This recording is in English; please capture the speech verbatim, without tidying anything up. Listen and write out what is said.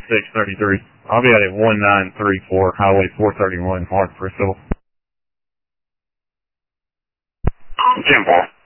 six thirty-three. I'll be out at one nine three four, Highway four thirty-one, Mark Bristol. ten four.